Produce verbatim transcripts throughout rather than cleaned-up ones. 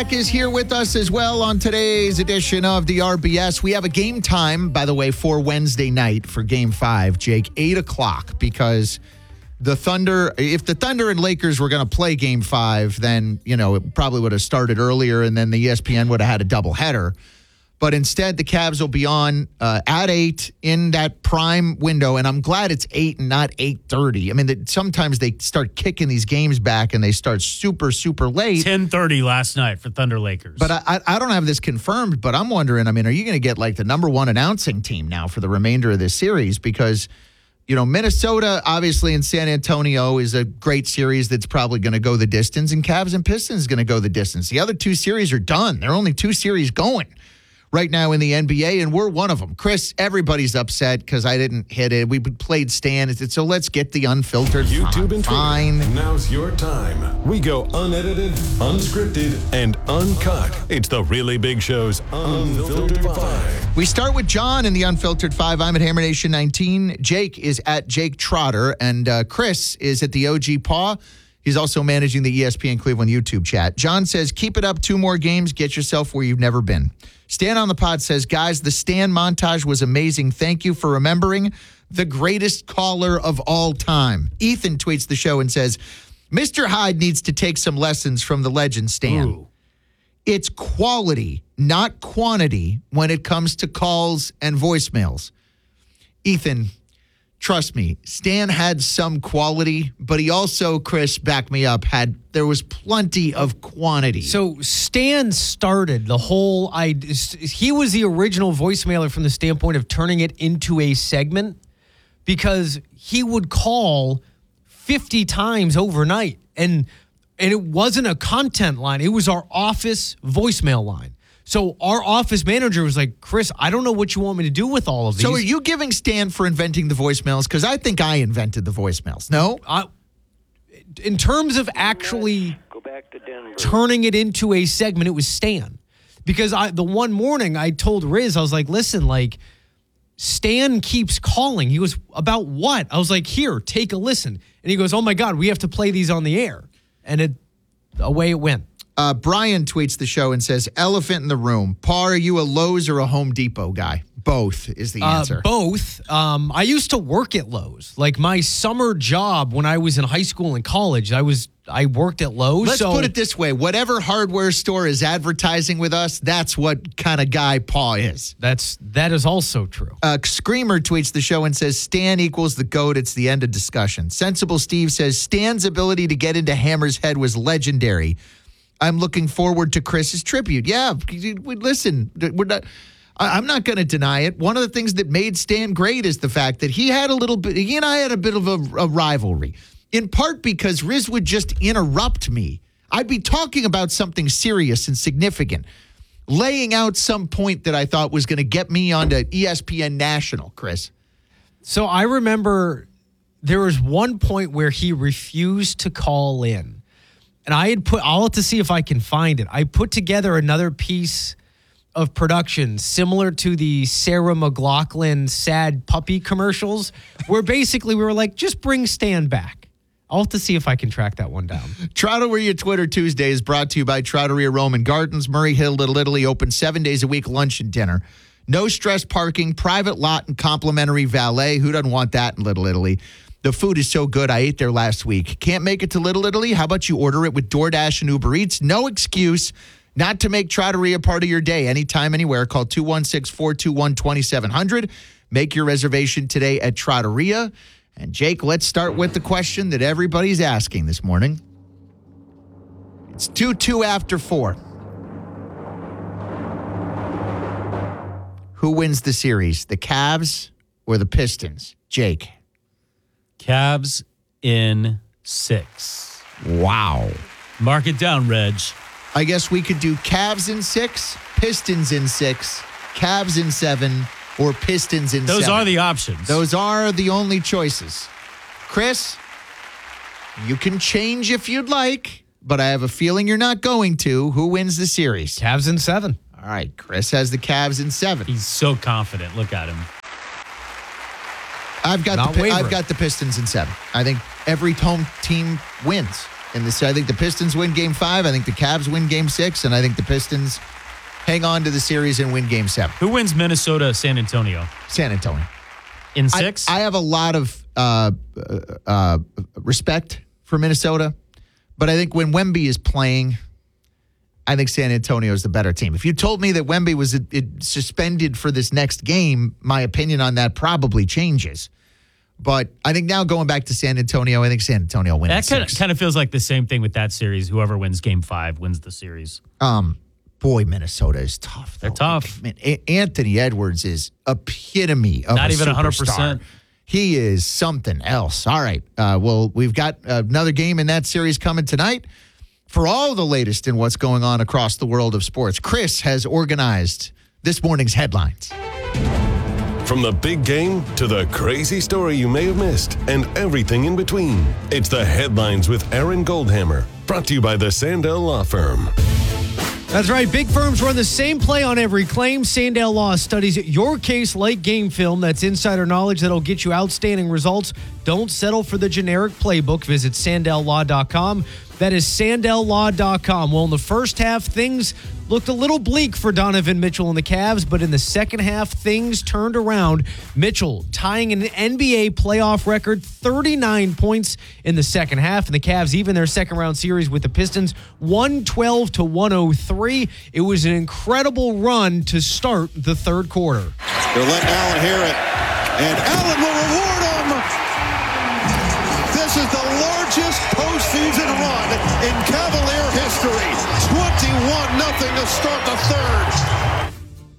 Is here with us as well on today's edition of the R B S. We have a game time, by the way, for Wednesday night for Game Five, Jake, eight o'clock. Because the Thunder, if the Thunder and Lakers were going to play Game Five, then you know it probably would have started earlier, and then the E S P N would have had a doubleheader. But instead, the Cavs will be on uh, at eight in that prime window, and I'm glad it's eight and not eight thirty. I mean, the, sometimes they start kicking these games back, and they start super, super late. ten thirty last night for Thunder Lakers. But I, I don't have this confirmed, but I'm wondering, I mean, are you going to get like the number one announcing team now for the remainder of this series? Because, you know, Minnesota, obviously, in San Antonio is a great series that's probably going to go the distance, and Cavs and Pistons is going to go the distance. The other two series are done. There are only two series going right now in the N B A, and we're one of them. Chris, everybody's upset because I didn't hit it. We played Stan. So let's get the unfiltered. YouTube and fine. Twitter. Now's your time. We go unedited, unscripted, and uncut. It's the Really Big Show's Unfiltered Five. We start with John in the Unfiltered Five. I'm at Hammer Nation nineteen. Jake is at Jake Trotter, and uh, Chris is at the O G Paw. He's also managing the E S P N Cleveland YouTube chat. John says, keep it up. Two more games. Get yourself where you've never been. Stan on the pod says, guys, the Stan montage was amazing. Thank you for remembering the greatest caller of all time. Ethan tweets the show and says, Mister Hyde needs to take some lessons from the legend, Stan. Ooh. It's quality, not quantity, when it comes to calls and voicemails. Ethan, trust me, Stan had some quality, but he also, Chris, back me up, had there was plenty of quantity. So Stan started the whole, I, he was the original voicemailer from the standpoint of turning it into a segment, because he would call fifty times overnight, and and it wasn't a content line. It was our office voicemail line. So our office manager was like, Chris, I don't know what you want me to do with all of these. So are you giving Stan for inventing the voicemails? Because I think I invented the voicemails. No? I, in terms of actually Go back to Denver. turning it into a segment, it was Stan. Because I, the one morning I told Riz, I was like, listen, like, Stan keeps calling. He goes, about what? I was like, here, take a listen. And he goes, oh my God, we have to play these on the air. And it away it went. Uh, Brian tweets the show and says, elephant in the room. Paul, are you a Lowe's or a Home Depot guy? Both is the answer. Uh, both. Um, I used to work at Lowe's. Like my summer job when I was in high school and college, I was I worked at Lowe's. Let's so, put it this way. Whatever hardware store is advertising with us, that's what kind of guy Paul is. That's, that is also true. Uh, Screamer tweets the show and says, Stan equals the GOAT. It's the end of discussion. Sensible Steve says, Stan's ability to get into Hammer's head was legendary. I'm looking forward to Chris's tribute. Yeah, listen, we're not, I'm not going to deny it. One of the things that made Stan great is the fact that he had a little bit, he and I had a bit of a, a rivalry, in part because Riz would just interrupt me. I'd be talking about something serious and significant, laying out some point that I thought was going to get me onto E S P N National, Chris. So I remember there was one point where he refused to call in. And I had put, I'll have to see if I can find it. I put together another piece of production similar to the Sarah McLachlan sad puppy commercials, where basically we were like, just bring Stan back. I'll have to see if I can track that one down. Trattoria Twitter Tuesday is brought to you by Trattoria Roman Gardens, Murray Hill, Little Italy, open seven days a week, lunch and dinner. No stress parking, private lot, and complimentary valet. Who doesn't want that in Little Italy? The food is so good. I ate there last week. Can't make it to Little Italy? How about you order it with DoorDash and Uber Eats? No excuse not to make Trattoria part of your day. Anytime, anywhere. Call two one six, four two one, two seven zero zero. Make your reservation today at Trattoria. And Jake, let's start with the question that everybody's asking this morning. It's two two after four. Who wins the series, the Cavs or the Pistons? Jake. Cavs in six. Wow. Mark it down, Reg. I guess we could do Cavs in six, Pistons in six, Cavs in seven, or Pistons in Those seven. are the options. Those are the only choices. Chris, you can change if you'd like, but I have a feeling you're not going to. Who wins the series? Cavs in seven. All right, Chris has the Cavs in seven. He's so confident. Look at him. I've got Not the wavering. I've got the Pistons in seven. I think every home team wins. in this. I think the Pistons win game five. I think the Cavs win game six. And I think the Pistons hang on to the series and win game seven. Who wins Minnesota, San Antonio? San Antonio. In six? I, I have a lot of uh, uh, respect for Minnesota, but I think when Wemby is playing, I think San Antonio is the better team. If you told me that Wemby was it, it suspended for this next game, my opinion on that probably changes. But I think now going back to San Antonio, I think San Antonio wins. That kind of, kind of feels like the same thing with that series. Whoever wins game five wins the series. Um, boy, Minnesota is tough. Though. They're tough. Man, A- Anthony Edwards is epitome of Not a even one hundred superstar. percent. He is something else. All right. Uh, well, we've got another game in that series coming tonight. For all the latest in what's going on across the world of sports, Chris has organized this morning's headlines. From the big game to the crazy story you may have missed and everything in between. It's the Headlines with Aaron Goldhammer, brought to you by the Sandell Law Firm. That's right. Big firms run the same play on every claim. Sandell Law studies your case like game film. That's insider knowledge that'll get you outstanding results. Don't settle for the generic playbook. Visit sandell law dot com. That is sandell law dot com. Well, in the first half, things looked a little bleak for Donovan Mitchell and the Cavs, but in the second half, things turned around. Mitchell tying an N B A playoff record, thirty-nine points in the second half, and the Cavs even their second round series with the Pistons, one twelve to one oh three. It was an incredible run to start the third quarter. They're letting Allen hear it, and Allen will reward him. This is the largest postseason run in Cavalier history. twenty-one nothing to start the third.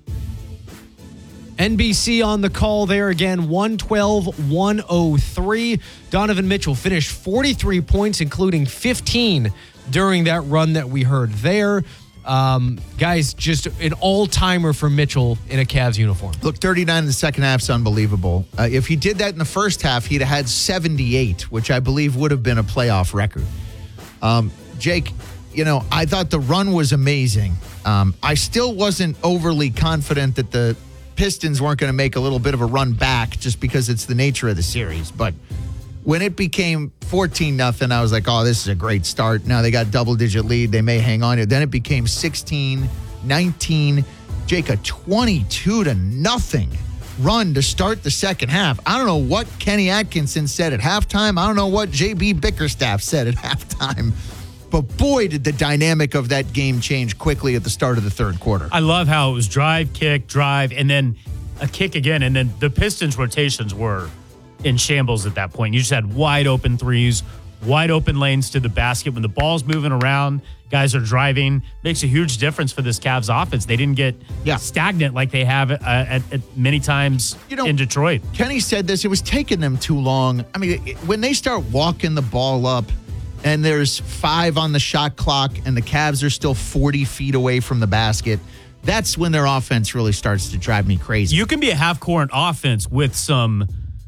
N B C on the call there again, one twelve one oh three. Donovan Mitchell finished forty-three points, including fifteen during that run that we heard there. Um, guys, just an all-timer for Mitchell in a Cavs uniform. Look, thirty-nine in the second half is unbelievable. Uh, if he did that in the first half, he'd have had seventy-eight, which I believe would have been a playoff record. Um, Jake, you know, I thought the run was amazing. Um, I still wasn't overly confident that the Pistons weren't going to make a little bit of a run back just because it's the nature of the series. But when it became fourteen nothing, I was like, oh, this is a great start. Now they got double-digit lead. They may hang on here. Then it became sixteen, nineteen. Jake, a twenty-two to nothing run to start the second half. I don't know what Kenny Atkinson said at halftime. I don't know what J B Bickerstaff said at halftime. But boy, did the dynamic of that game change quickly at the start of the third quarter. I love how it was drive, kick, drive, and then a kick again. And then the Pistons' rotations were in shambles at that point. You just had wide open threes, wide open lanes to the basket. When the ball's moving around, guys are driving. Makes a huge difference for this Cavs offense. They didn't get Yeah. stagnant like they have uh, at, at many times You know, in Detroit. Kenny said this. It was taking them too long. I mean, it- when they start walking the ball up and there's five on the shot clock and the Cavs are still forty feet away from the basket, that's when their offense really starts to drive me crazy. You can be a half-court offense with some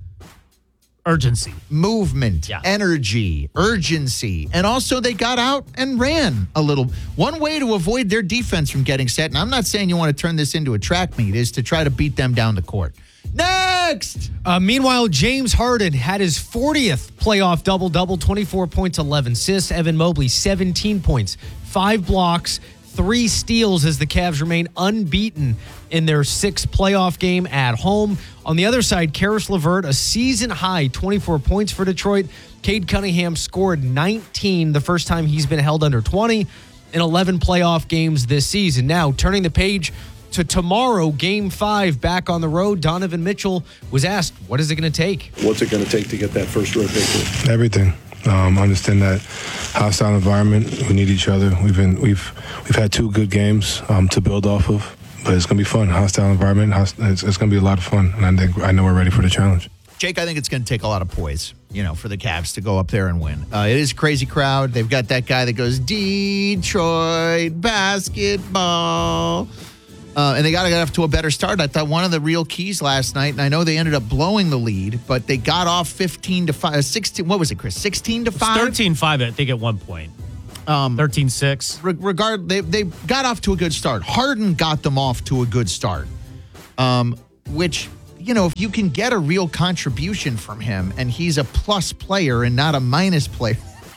urgency. Movement, Yeah. energy, urgency. And also they got out and ran a little. One way to avoid their defense from getting set, and I'm not saying you want to turn this into a track meet, is to try to beat them down the court. Next! Uh, meanwhile, James Harden had his fortieth playoff double-double, twenty-four points, eleven assists. Evan Mobley, seventeen points, five blocks, three steals as the Cavs remain unbeaten in their sixth playoff game at home. On the other side, Karis LeVert, a season-high twenty-four points for Detroit. Cade Cunningham scored nineteen, the first time he's been held under twenty in eleven playoff games this season. Now, turning the page to tomorrow, game five, back on the road. Donovan Mitchell was asked, what is it going to take? What's it going to take to get that first road victory? Everything. Um, understand that hostile environment. We need each other. We've been we've we've had two good games um, to build off of, but it's gonna be fun. Hostile environment. Host, it's, it's gonna be a lot of fun, and I think I know we're ready for the challenge. Jake, I think it's going to take a lot of poise, you know, for the Cavs to go up there and win. Uh, it is a crazy crowd. They've got that guy that goes, Detroit basketball. Uh, and they got to get off to a better start. I thought one of the real keys last night, and I know they ended up blowing the lead, but they got off fifteen to five, sixteen, what was it, Chris? sixteen to five? thirteen five, I think, at one point. Um, thirteen six. Re- regard, they, they got off to a good start. Harden got them off to a good start, um, which, you know, if you can get a real contribution from him and he's a plus player and not a minus player,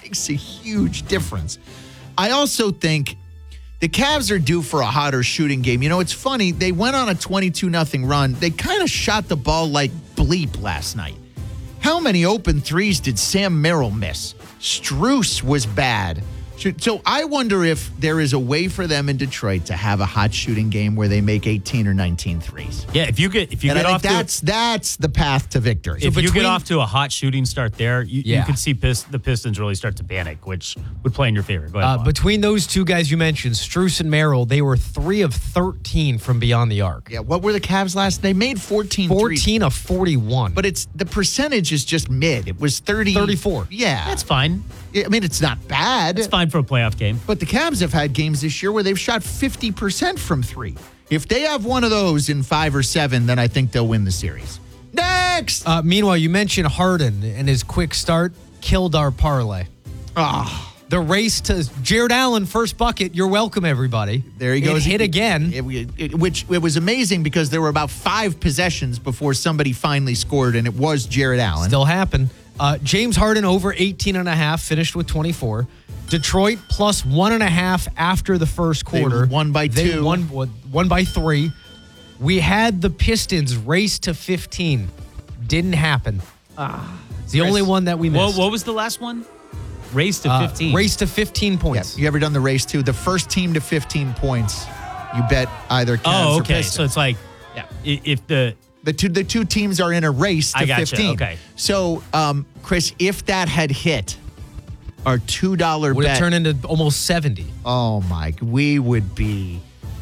makes a huge difference. I also think the Cavs are due for a hotter shooting game. You know, it's funny. They went on a twenty-two nothing run. They kind of shot the ball like bleep last night. How many open threes did Sam Merrill miss? Strus was bad. So I wonder if there is a way for them in Detroit to have a hot shooting game where they make eighteen or nineteen threes. Yeah, if you get if you and get I off think that's to that's the path to victory. if So you between- get off to a hot shooting start there, you, Yeah. you could see Pist- the Pistons really start to panic, which would play in your favor. Go ahead. Uh, Bob. between those two guys you mentioned, Strus and Merrill, they were three of thirteen from beyond the arc. yeah, what were the Cavs last? They made fourteen, threes. fourteen of forty-one. But it's the percentage is just mid. It was thirty, thirty-four. Yeah, That's fine. I mean, it's not bad. It's fine for a playoff game. But the Cavs have had games this year where they've shot fifty percent from three. If they have one of those in five or seven, then I think they'll win the series. Next! Uh, meanwhile, you mentioned Harden and his quick start killed our parlay. Ah, The race to Jared Allen, first bucket. You're welcome, everybody. there he goes. It hit again. It- it- which it was amazing because there were about five possessions before somebody finally scored, and it was Jared Allen. Still happened. Uh, James Harden over eighteen and a half, finished with twenty-four. Detroit plus one and a half after the first They quarter. won by They two. won, won by three. We had the Pistons race to fifteen. Didn't happen. It's the Chris, only one that we What, missed. what was the last one? Race to Uh, fifteen. Race to fifteen Yeah, points. you ever done the race too? The first team to fifteen points, you bet either Cavs Oh, or okay. Pistons. So it's like, yeah, i- if the The two the two teams are in a race to I gotcha, fifteen. okay. So, um, Chris, if that had hit our two dollar Would bet, have turned into almost seventy. oh my, we would be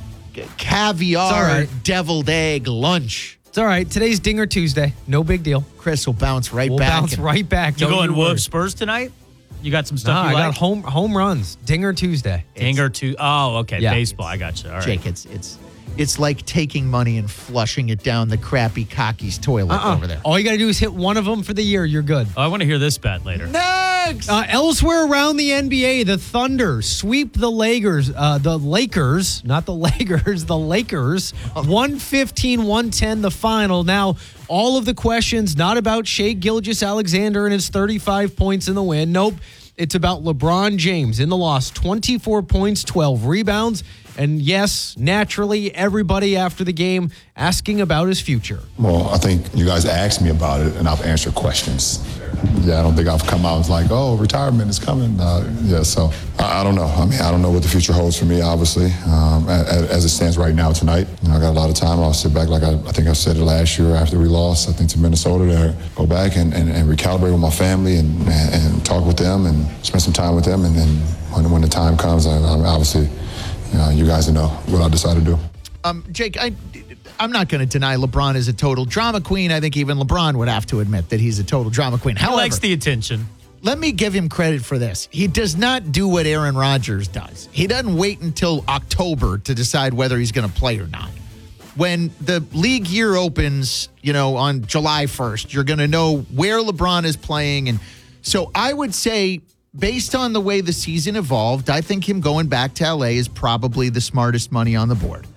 caviar It's all right. deviled egg lunch. It's all right. Today's Dinger Tuesday. No big deal. Chris will bounce right We'll back. bounce and- right back. you Don't going worry. Wolves Spurs tonight? You got some Nah, stuff I you got like? home home runs. Dinger Tuesday. Dinger to oh, okay, Yeah. baseball. I got you. All right. Jake, it's it's it's like taking money and flushing it down the crappy cocky's toilet Uh-uh. over there. All you got to do is hit one of them for the year. You're good. Oh, I want to hear this bet later. Next. Uh, elsewhere around the N B A, the Thunder sweep the Lakers, uh, the Lakers, not the Lakers, the Lakers, one fifteen one ten the final. Now, all of the questions not about Shai Gilgeous-Alexander and his thirty-five points in the win. Nope. It's about LeBron James in the loss, twenty-four points, twelve rebounds. And yes, naturally, everybody after the game asking about his future. Well, I think you guys asked me about it, and I've answered questions. Yeah, I don't think I've come out and was like, oh, retirement is coming. Uh, yeah, so I, I don't know. I mean, I don't know what the future holds for me, obviously. Um, as, as it stands right now tonight, you know, I got a lot of time. I'll sit back like I, I think I said it last year after we lost, I think, to Minnesota, to go back and, and, and recalibrate with my family and, and, and talk with them and spend some time with them. And then when, when the time comes, I, I obviously, you know, you guys know what I decide to do. Um, Jake, I, I'm not going to deny LeBron is a total drama queen. I think even LeBron would have to admit that he's a total drama queen. He However, likes the attention. let me give him credit for this. He does not do what Aaron Rodgers does. He doesn't wait until October to decide whether he's going to play or not. When the league year opens, you know, on July first, you're going to know where LeBron is playing. And so I would say, based on the way the season evolved, I think him going back to L A is probably the smartest money on the board.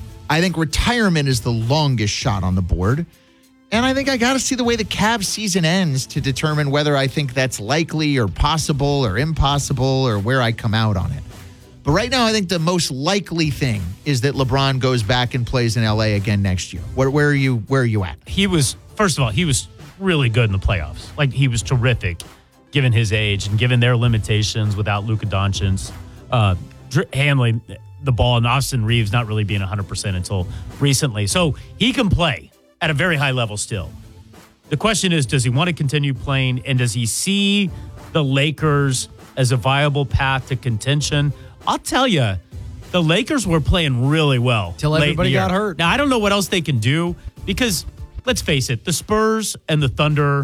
I think retirement is the longest shot on the board. And I think I got to see the way the Cavs season ends to determine whether I think that's likely or possible or impossible or where I come out on it. But right now, I think the most likely thing is that LeBron goes back and plays in L A again next year. Where, where are you? Where are you at? He was, first of all, he was really good in the playoffs. Like, he was terrific given his age and given their limitations without Luka Doncic uh, dr- handling the ball, and Austin Reeves not really being one hundred percent until recently. So he can play at a very high level still. The question is, does he want to continue playing, and does he see the Lakers as a viable path to contention? I'll tell you, the Lakers were playing really well. Till late in the everybody year. got hurt. Now, I don't know what else they can do because, let's face it, the Spurs and the Thunder,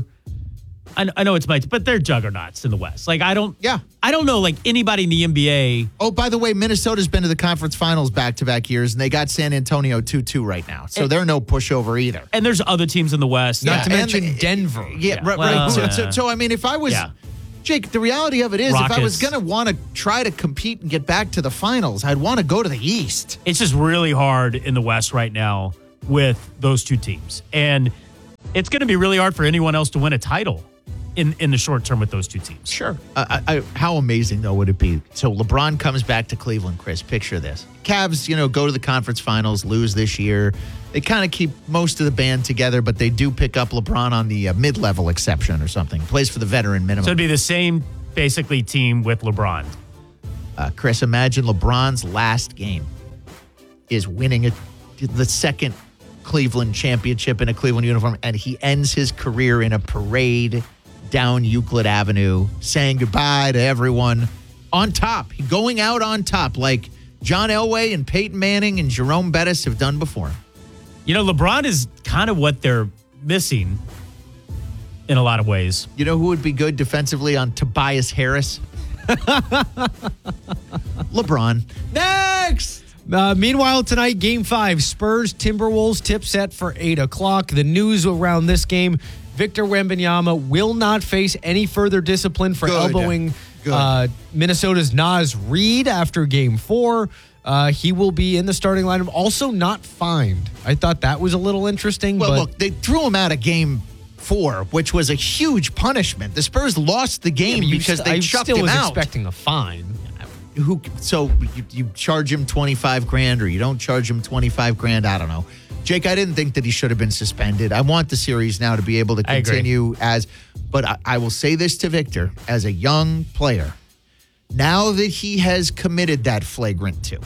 I, I know it's my, but they're juggernauts in the West. Like, I don't, Yeah. I don't know, like, anybody in the N B A. Oh, by the way, Minnesota's been to the conference finals back-to-back years, and they got San Antonio two two right now. So they're no pushover either. And there's other teams in the West. Not to and mention the- Denver. Yeah, Yeah. right. Well, right. So, yeah. so, so, I mean, if I was, Yeah. Jake, the reality of it is, if I was Rockets. going to want to try to compete and get back to the finals, I'd want to go to the East. It's just really hard in the West right now with those two teams. And it's going to be really hard for anyone else to win a title in, in the short term with those two teams. Sure. Uh, I, I, how amazing, though, would it be? So LeBron comes back to Cleveland, Chris. Picture this. Cavs, you know, go to the conference finals, lose this year. They kind of keep most of the band together, but they do pick up LeBron on the uh, mid-level exception or something. Plays for the veteran minimum. So it'd be the same, basically, team with LeBron. Uh, Chris, imagine LeBron's last game is winning a, the second Cleveland championship in a Cleveland uniform, and he ends his career in a parade down Euclid Avenue, saying goodbye to everyone on top, going out on top like John Elway and Peyton Manning and Jerome Bettis have done before him. You know, LeBron is kind of what they're missing in a lot of ways. You know who would be good defensively on Tobias Harris? LeBron. Next! Uh, meanwhile, tonight, Game five, Spurs, Timberwolves, tip set for eight o'clock. The news around this game, Victor Wembanyama will not face any further discipline for Good. elbowing Good. Uh, Minnesota's Naz Reid after Game four. Uh, he will be in the starting lineup. Also not fined. I thought that was a little interesting. Well, but look, they threw him out of Game four, which was a huge punishment. The Spurs lost the game yeah, because st- they I chucked still him was out. expecting a fine. Who? So you, you charge him twenty-five grand, or you don't charge him twenty-five grand? I don't know. Jake, I didn't think that he should have been suspended. I want the series now to be able to I agree. continue as, but I, I will say this to Victor as a young player. Now that he has committed that flagrant two,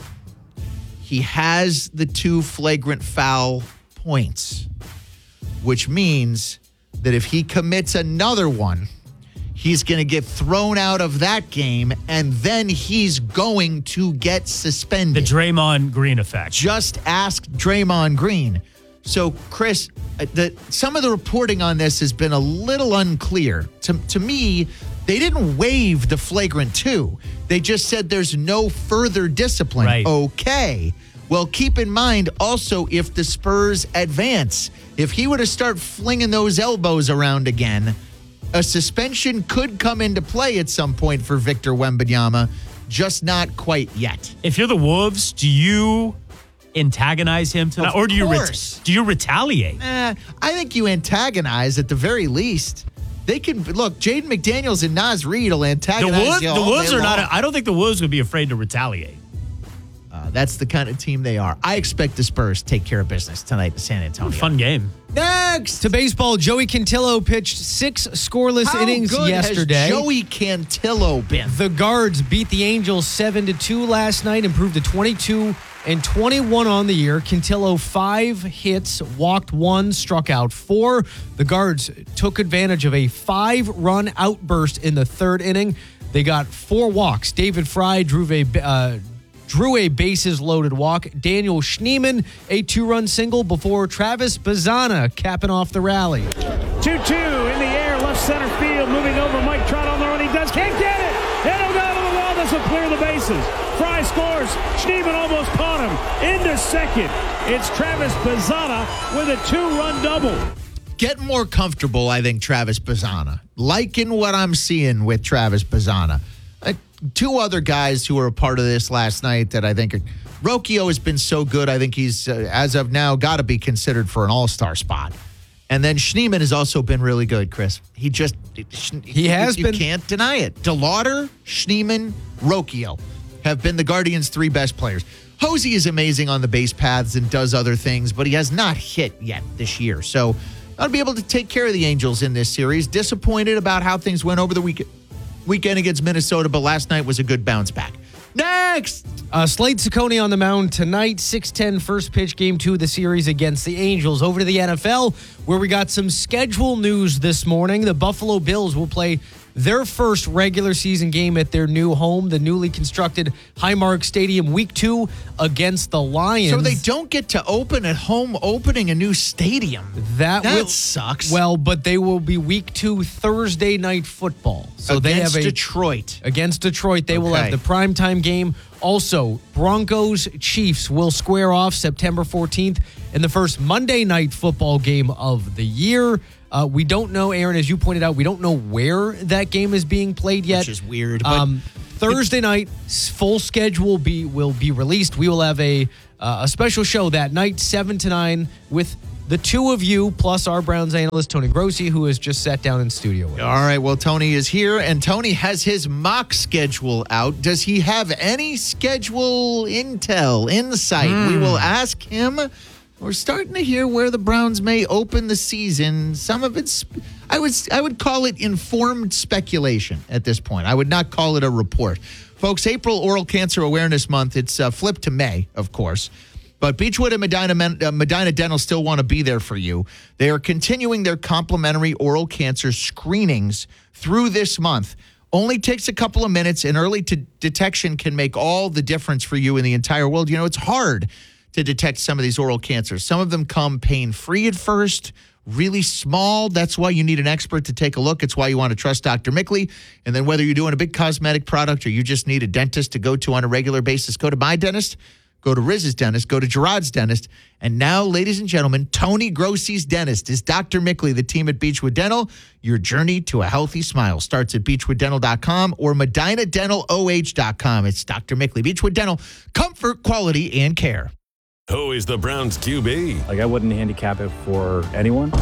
he has the two flagrant foul points, which means that if he commits another one, he's going to get thrown out of that game, and then he's going to get The suspended. Draymond Green effect. Just ask Draymond Green. So, Chris, uh, the, some of the reporting on this has been a little unclear. To, to me, they didn't waive the flagrant two. They just said there's no further discipline. Right. Okay. Well, keep in mind also if the Spurs advance, if he were to start flinging those elbows around again, a suspension could come into play at some point for Victor Wembanyama, just not quite yet. If you're the Wolves, do you antagonize him tonight, Of or do you ret- course. do you retaliate? Eh, I think you antagonize at the very least. They can look. Jaden McDaniels and Naz Reid will The antagonize Wolves, you the all Wolves day are not. long. I don't think the Wolves would be afraid to retaliate. Uh, that's the kind of team they are. I expect the Spurs to take care of business tonight in San Antonio. Fun game. Next. To baseball, Joey Cantillo pitched six scoreless How innings good yesterday. has Joey Cantillo been? The Guards beat the Angels seven to two last night, improved to twenty-two and twenty-one on the year. Cantillo, five hits, walked one, struck out four. The Guards took advantage of a five-run outburst in the third inning. They got four walks. David Fry drew a uh, drew a bases-loaded walk. Daniel Schneemann, a two-run single before Travis Bazzana capping off the rally. two two in the air, left center field, moving over. Mike Trout on the run. He does, can't get it. It'll go to the wall. This will clear the bases. Fry scores. Schneemann almost caught him. Into second. It's Travis Bazzana with a two-run double. Get more comfortable, I think, Travis Bazzana. Liking what I'm seeing with Travis Bazzana. Uh, two other guys who were a part of this last night that I think are, Rocchio has been so good. I think he's, uh, as of now, got to be considered for an all-star spot. And then Schneemann has also been really good, Chris. He just, He has you, been. You can't deny it. DeLauder, Schneemann, Rocchio have been the Guardians' three best players. Hosey is amazing on the base paths and does other things, but he has not hit yet this year. So I'll be able to take care of the Angels in this series. Disappointed about how things went over the weekend. Weekend against Minnesota, but last night was a good bounce back. Next! Uh, Slade Ciccone on the mound tonight, six ten first pitch, game two of the series against the Angels. Over to the N F L, where we got some schedule news this morning. The Buffalo Bills will play their first regular season game at their new home, the newly constructed Highmark Stadium, week two against the Lions. So they don't get to open at home opening a new stadium. That, That will, sucks. Well, but they will be week two Thursday night football. So against they have a Detroit. Against Detroit, they will Okay. have the primetime game. Also, Broncos Chiefs will square off September fourteenth in the first Monday night football game of the year. Uh, we don't know, Aaron, as you pointed out, we don't know where that game is being played yet. Which is weird. But Um, Thursday night, s- full schedule will be will be released. We will have a uh, a special show that night, seven to nine, with the two of you plus our Browns analyst, Tony Grossi, who has just sat down in studio with us. All right, well, Tony is here, and Tony has his mock schedule out. Does he have any schedule intel, insight? Mm. We will ask him. We're starting to hear where the Browns may open the season. Some of it's, I would, I would call it informed speculation at this point. I would not call it a report. Folks, April Oral Cancer Awareness Month, it's uh, flipped to May, of course. But Beechwood and Medina, uh, Medina Dental still want to be there for you. They are continuing their complimentary oral cancer screenings through this month. Only takes a couple of minutes, and early to detection can make all the difference for you in the entire world. You know, it's hard to detect some of these oral cancers. Some of them come pain-free at first, really small. That's why you need an expert to take a look. It's why you want to trust Doctor Mickley. And then whether you're doing a big cosmetic product or you just need a dentist to go to on a regular basis, go to my dentist. Go to Riz's dentist, go to Gerard's dentist, and now, ladies and gentlemen, Tony Grossi's dentist is Doctor Mickley, the team at Beechwood Dental. Your journey to a healthy smile starts at beechwood dental dot com or medina dental o h dot com. It's Doctor Mickley. Beechwood Dental, comfort, quality, and care. Who is the Browns Q B? Like, I wouldn't handicap it for anyone.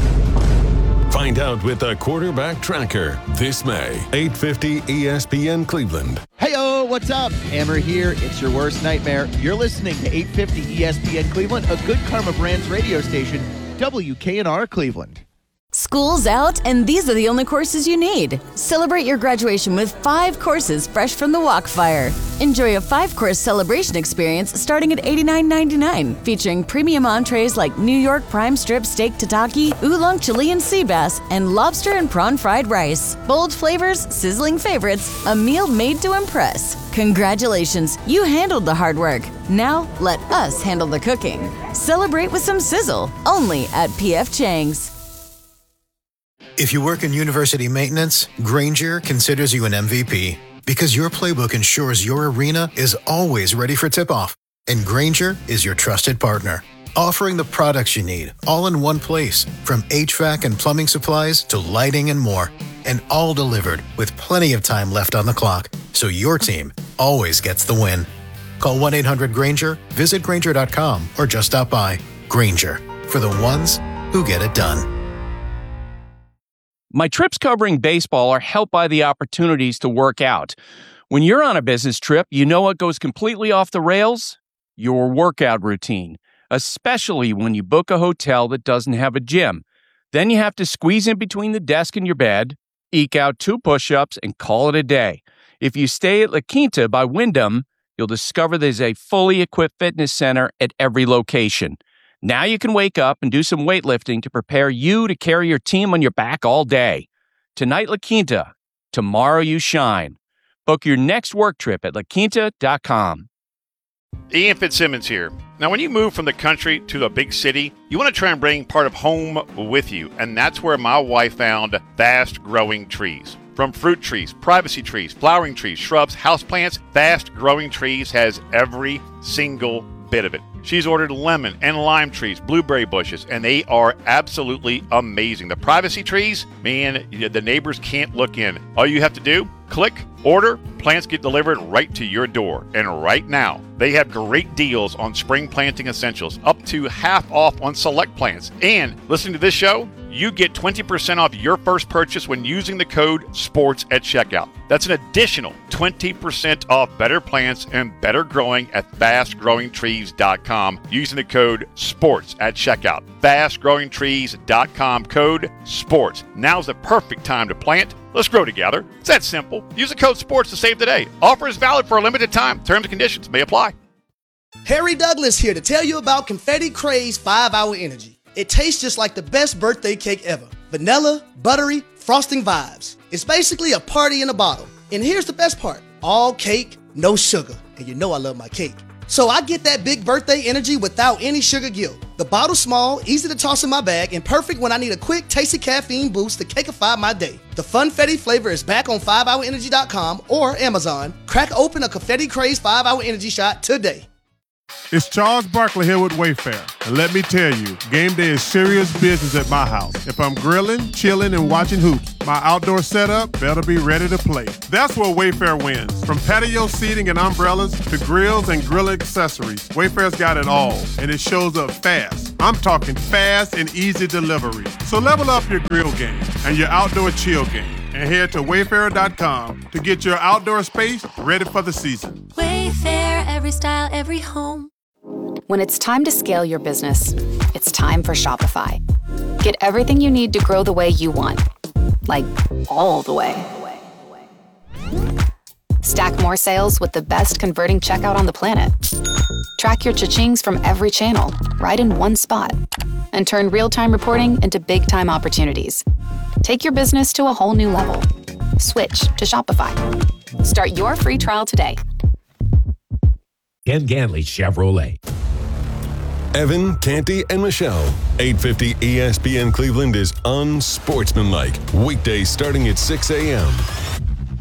Find out with the Quarterback Tracker this May, eight fifty E S P N Cleveland. Hey-o, what's up? Hammer here. It's your worst nightmare. You're listening to eight fifty E S P N Cleveland, a Good Karma Brands radio station, W K N R Cleveland. School's out, and these are the only courses you need. Celebrate your graduation with five courses fresh from the Walkfire. Enjoy a five-course celebration experience starting at eighty-nine ninety-nine, featuring premium entrees like New York prime strip steak tataki, oolong Chilean sea bass, and lobster and prawn fried rice. Bold flavors, sizzling favorites, a meal made to impress. Congratulations, you handled the hard work. Now let us handle the cooking. Celebrate with some sizzle, only at P F Chang's. If you work in university maintenance, Grainger considers you an M V P because your playbook ensures your arena is always ready for tip-off. And Grainger is your trusted partner, offering the products you need all in one place, from H V A C and plumbing supplies to lighting and more, and all delivered with plenty of time left on the clock, so your team always gets the win. Call one eight hundred Grainger, visit Grainger dot com, or just stop by. Grainger, for the ones who get it done. My trips covering baseball are helped by the opportunities to work out. When you're on a business trip, you know what goes completely off the rails? Your workout routine, especially when you book a hotel that doesn't have a gym. Then you have to squeeze in between the desk and your bed, eke out two push-ups, and call it a day. If you stay at La Quinta by Wyndham, you'll discover there's a fully equipped fitness center at every location. Now you can wake up and do some weightlifting to prepare you to carry your team on your back all day. Tonight, La Quinta. Tomorrow, you shine. Book your next work trip at la quinta dot com. Ian Fitzsimmons here. Now, when you move from the country to a big city, you want to try and bring part of home with you, and that's where my wife found Fast Growing Trees. From fruit trees, privacy trees, flowering trees, shrubs, houseplants, Fast Growing Trees has every single bit of it. She's ordered lemon and lime trees, blueberry bushes, and they are absolutely amazing. The privacy trees, man, the neighbors can't look in. All you have to do, click, order, plants get delivered right to your door. And right now, they have great deals on spring planting essentials, up to half off on select plants. And listening to this show, you get twenty percent off your first purchase when using the code SPORTS at checkout. That's an additional twenty percent off better plants and better growing at fast growing trees dot com using the code SPORTS at checkout. fast growing trees dot com, code SPORTS. Now's the perfect time to plant. Let's grow together. It's that simple. Use the code SPORTS to save today. Offer is valid for a limited time. Terms and conditions may apply. Harry Douglas here to tell you about Confetti Craze five hour Energy. It tastes just like the best birthday cake ever. Vanilla, buttery, frosting vibes. It's basically a party in a bottle. And here's the best part. All cake, no sugar. And you know I love my cake. So I get that big birthday energy without any sugar guilt. The bottle's small, easy to toss in my bag, and perfect when I need a quick, tasty caffeine boost to cakeify my day. The Funfetti flavor is back on five hour energy dot com or Amazon. Crack open a Confetti Craze five hour Energy shot today. It's Charles Barkley here with Wayfair. And let me tell you, game day is serious business at my house. If I'm grilling, chilling, and watching hoops, my outdoor setup better be ready to play. That's where Wayfair wins. From patio seating and umbrellas to grills and grill accessories, Wayfair's got it all, and it shows up fast. I'm talking fast and easy delivery. So level up your grill game and your outdoor chill game and head to wayfair dot com to get your outdoor space ready for the season. Wayfair, every style, every home. When it's time to scale your business, it's time for Shopify. Get everything you need to grow the way you want. Like, all the way. Stack more sales with the best converting checkout on the planet. Track your cha-chings from every channel, right in one spot. And turn real-time reporting into big-time opportunities. Take your business to a whole new level. Switch to Shopify. Start your free trial today. Ken Ganley Chevrolet. Evan, Canty, and Michelle. eight fifty E S P N Cleveland is unsportsmanlike. Weekdays starting at six a.m.